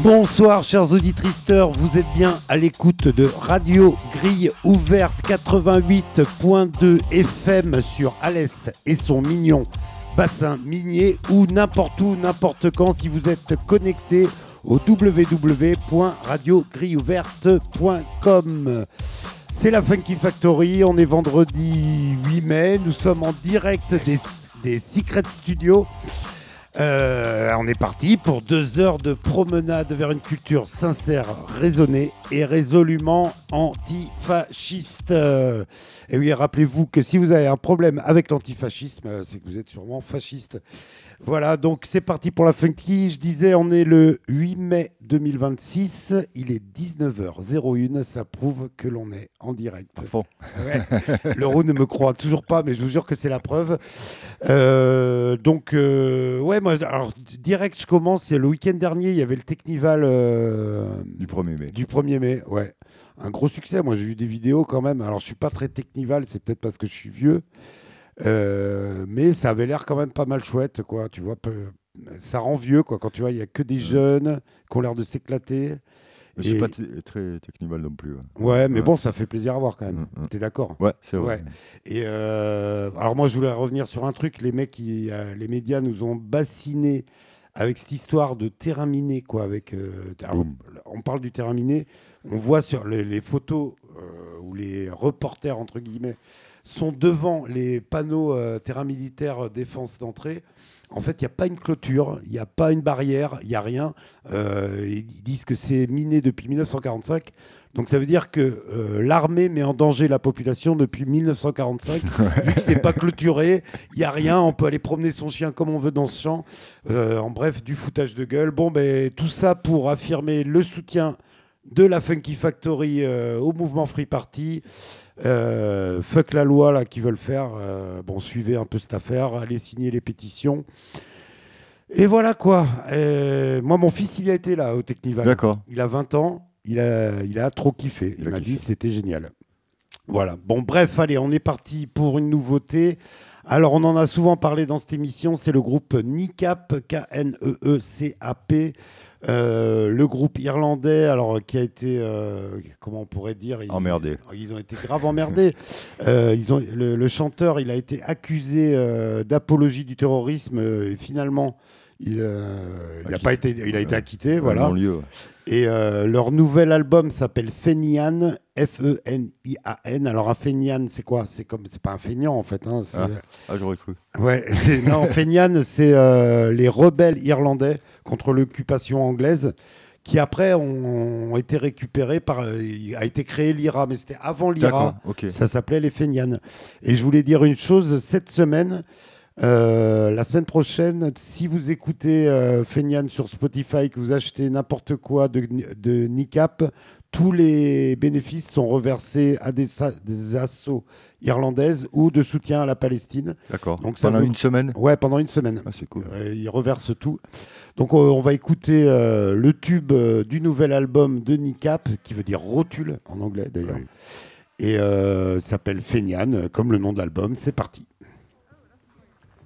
Bonsoir chers auditeurs, vous êtes bien à l'écoute de Radio Grille Ouverte 88.2 FM sur Alès et son mignon bassin minier ou n'importe où, n'importe quand si vous êtes connecté au www.radiogrilleouverte.com. C'est la Funky Factory, on est vendredi 8 mai, nous sommes en direct des Secret Studios. On est parti pour 2 heures de promenade vers une culture sincère, raisonnée et résolument antifasciste. Et oui, rappelez-vous que si vous avez un problème avec l'antifascisme, c'est que vous êtes sûrement fasciste. Voilà, donc c'est parti pour la Funky. Je disais, on est le 8 mai 2026. Il est 19h01. Ça prouve que l'on est en direct. Fond. Ouais. Le roux ne me croit toujours pas, mais je vous jure que c'est la preuve. Ouais, moi, alors, direct, je commence. Le week-end dernier, il y avait le Technival du 1er mai. Du 1er mai, ouais. Un gros succès. Moi, j'ai vu des vidéos quand même. Alors, je suis pas très Technival, c'est peut-être parce que je suis vieux. Mais ça avait l'air quand même pas mal chouette, quoi. Tu vois, ça rend vieux, quoi. Quand tu vois, il y a que des jeunes qui ont l'air de s'éclater. Je suis pas très Technival non plus. Ouais, mais bon, ça fait plaisir à voir quand même. T'es d'accord ? Ouais, c'est vrai. Ouais. Et alors moi, je voulais revenir sur un truc. Les mecs, les médias nous ont bassinés avec cette histoire de terrain miné, quoi. Alors, on parle du terrain miné. On voit sur les photos où les reporters entre guillemets sont devant les panneaux terrain militaire défense d'entrée. En fait, il n'y a pas une clôture, il n'y a pas une barrière, il n'y a rien. Ils disent que c'est miné depuis 1945. Donc ça veut dire que l'armée met en danger la population depuis 1945. Vu que c'est pas clôturé, il n'y a rien. On peut aller promener son chien comme on veut dans ce champ. En bref, du foutage de gueule. Bon, tout ça pour affirmer le soutien de la Funky Factory au mouvement Free Party. Fuck la loi là qu'ils veulent faire. Suivez un peu cette affaire, allez signer les pétitions. Et voilà quoi. Moi, mon fils, il a été là au Technival. D'accord. Il a 20 ans. Il a trop kiffé. Il m'a dit c'était génial. Voilà. Bon, bref, allez, on est parti pour une nouveauté. Alors, on en a souvent parlé dans cette émission. C'est le groupe Kneecap, K-N-E-E-C-A-P. Le groupe irlandais, alors qui a été, comment on pourrait dire, emmerdé. Ils ont été grave emmerdés. Le chanteur, il a été accusé d'apologie du terrorisme et finalement, il a été acquitté, voilà. Non-lieu. Et leur nouvel album s'appelle Fenian, F-E-N-I-A-N. Alors un Fenian, c'est quoi ? C'est pas un feignant en fait. Hein, j'aurais cru. Ouais, non, Fenian, c'est les rebelles irlandais contre l'occupation anglaise qui après ont été récupérés a été créé l'IRA, mais c'était avant l'IRA. Okay. Ça s'appelait les Fenian. Et je voulais dire une chose, cette semaine. La semaine prochaine, si vous écoutez Fenian sur Spotify, que vous achetez n'importe quoi de Kneecap, tous les bénéfices sont reversés à des assos irlandaises ou de soutien à la Palestine. D'accord. Donc pendant une semaine ? Ouais, pendant une semaine. Ah, c'est cool. Ils reversent tout. Donc on va écouter le tube du nouvel album de Kneecap, qui veut dire rotule en anglais d'ailleurs. Oui. Et s'appelle Fenian, comme le nom de l'album. C'est parti.